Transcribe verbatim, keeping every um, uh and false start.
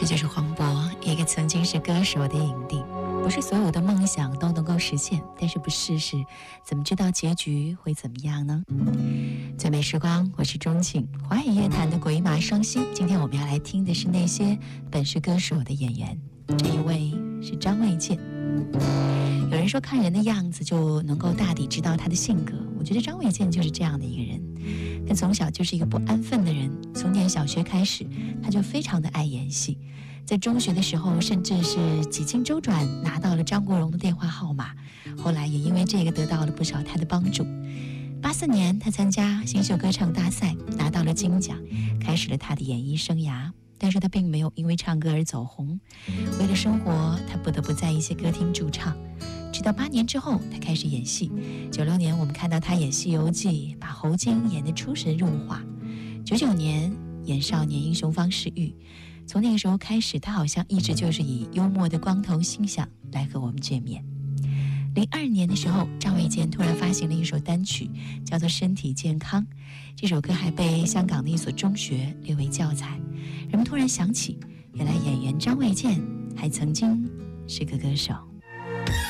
这就是黄渤，一个曾经是歌手的影帝。不是所有的梦想都能够实现，但是不试试，怎么知道结局会怎么样呢？最美时光，我是钟庆，华语乐坛的鬼马双星。今天我们要来听的是那些本是歌手的演员，这一位是张卫健。有人说看人的样子就能够大抵知道他的性格，我觉得张卫健就是这样的一个人。他从小就是一个不安分的人，从念小学开始，他就非常的爱演戏。在中学的时候，甚至是几经周转拿到了张国荣的电话号码，后来也因为这个得到了不少他的帮助。八四年，他参加新秀歌唱大赛，拿到了金奖，开始了他的演艺生涯。但是他并没有因为唱歌而走红，为了生活，他不得不在一些歌厅驻唱。直到八年之后，他开始演戏。九六年，我们看到他演《西游记》，把猴精演得出神入化。九九年，演《少年英雄方世玉》。从那个时候开始，他好像一直就是以幽默的光头形象来和我们见面。零二年的时候，张卫健突然发行了一首单曲，叫做《身体健康》。这首歌还被香港的一所中学列为教材。人们突然想起，原来演员张卫健还曾经是个歌手。